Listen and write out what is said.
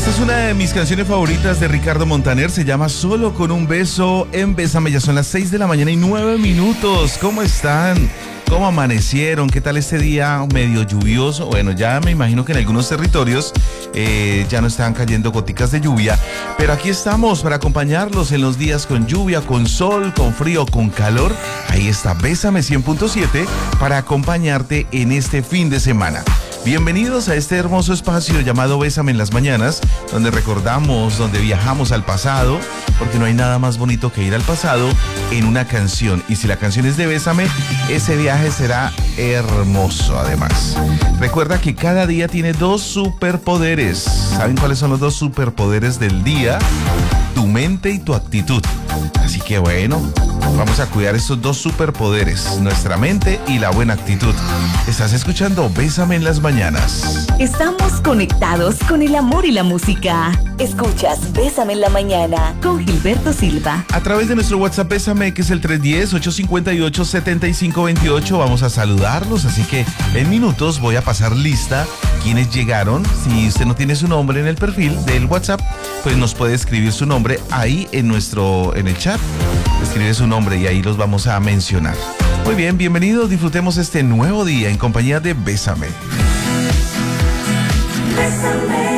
Esta es una de mis canciones favoritas de Ricardo Montaner, se llama Solo con un beso en Bésame. Ya son las 6 de la mañana y 9 minutos. ¿Cómo están? ¿Cómo amanecieron? ¿Qué tal este día medio lluvioso? Bueno, ya me imagino que en algunos territorios ya no están cayendo goticas de lluvia, pero aquí estamos para acompañarlos en los días con lluvia, con sol, con frío, con calor. Ahí está Bésame 100.7 para acompañarte en este fin de semana. Bienvenidos a este hermoso espacio llamado Bésame en las mañanas, donde recordamos, donde viajamos al pasado, porque no hay nada más bonito que ir al pasado en una canción. Y si la canción es de Bésame, ese viaje será hermoso además. Recuerda que cada día tiene dos superpoderes. ¿Saben cuáles son los dos superpoderes del día? Tu mente y tu actitud. Así que bueno, vamos a cuidar estos dos superpoderes, nuestra mente y la buena actitud. Estás escuchando Bésame en las mañanas. Estamos conectados con el amor y la música. Escuchas Bésame en la mañana con Gilberto Silva. A través de nuestro WhatsApp Bésame, que es el 310-858-7528, vamos a saludarlos. Así que en minutos voy a pasar lista quienes llegaron. Si usted no tiene su nombre en el perfil del WhatsApp, pues nos puede escribir su nombre ahí en el chat. Escribe su nombre y ahí los vamos a mencionar. Muy bien, bienvenidos, disfrutemos este nuevo día en compañía de Bésame. Bésame.